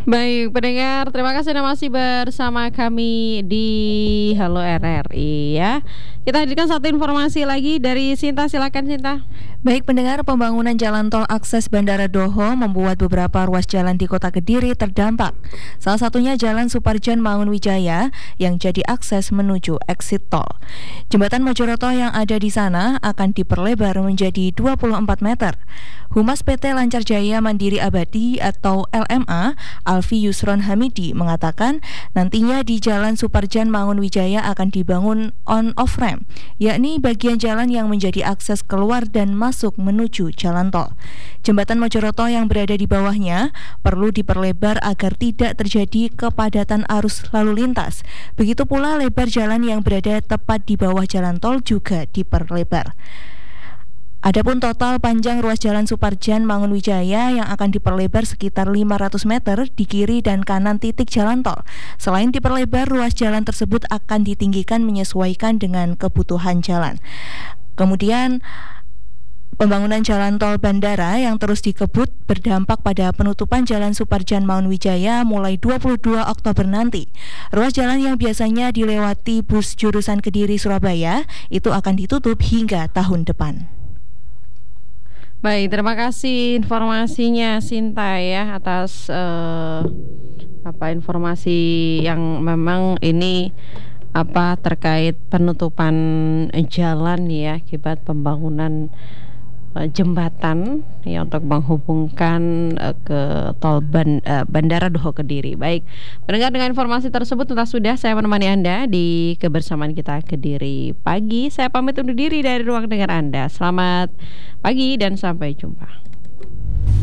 Baik, pendengar, terima kasih Anda masih bersama kami di Halo RRI ya. Kita hadirkan satu informasi lagi dari Sinta, silakan Sinta. Baik pendengar, pembangunan jalan tol akses Bandara Doho membuat beberapa ruas jalan di Kota Kediri terdampak. Salah satunya Jalan Suparjan Mangunwijaya yang jadi akses menuju exit tol. Jembatan Mojoroto yang ada di sana akan diperlebar menjadi 24 meter. Humas PT Lancar Jaya Mandiri Abadi atau LMA, Alfi Yusron Hamidi mengatakan nantinya di Jalan Suparjan Mangunwijaya akan dibangun on-off ramp, yakni bagian jalan yang menjadi akses keluar dan masuk menuju jalan tol. Jembatan Mojoroto yang berada di bawahnya perlu diperlebar agar tidak terjadi kepadatan arus lalu lintas. Begitu pula lebar jalan yang berada tepat di bawah jalan tol juga diperlebar. Adapun total panjang ruas Jalan Suparjan Mangunwijaya yang akan diperlebar sekitar 500 meter di kiri dan kanan titik jalan tol. Selain diperlebar, ruas jalan tersebut akan ditinggikan menyesuaikan dengan kebutuhan jalan. Kemudian pembangunan jalan tol bandara yang terus dikebut berdampak pada penutupan Jalan Suparjan Mangunwijaya mulai 22 Oktober nanti. Ruas jalan yang biasanya dilewati bus jurusan Kediri Surabaya itu akan ditutup hingga tahun depan. Baik, terima kasih informasinya Sinta ya atas informasi yang memang ini terkait penutupan jalan ya akibat pembangunan jembatan ya untuk menghubungkan ke Bandara Doho Kediri. Baik, mendengar dengan informasi tersebut tuntas sudah saya menemani Anda di kebersamaan kita Kediri pagi. Saya pamit undur diri dari ruang dengar Anda. Selamat pagi dan sampai jumpa.